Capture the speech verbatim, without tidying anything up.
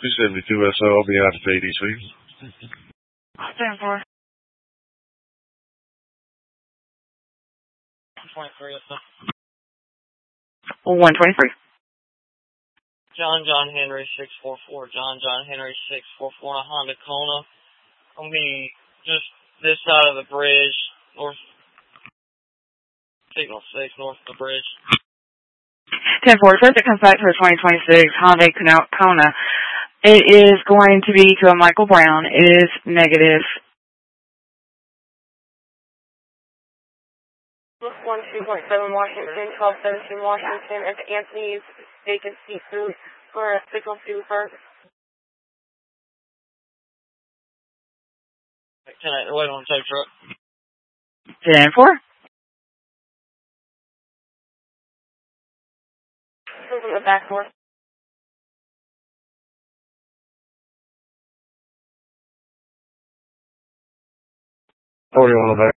two seventy-two S O, I'll be out at A D C. Stand for. one twenty-three S O. one twenty-three. John John Henry six four four. John John Henry six four four. Honda Kona. I'm going to be just this side of the bridge, north. Signal six, north of the bridge. ten four, first it comes back for twenty twenty-six Hyundai Kona. It is going to be to a Michael Brown. It is negative. one two point seven Washington, twelve seventeen Washington, and Anthony's vacancy food for a signal two first. Can I wait on the tow truck? ten four. From the back door. forty on the back.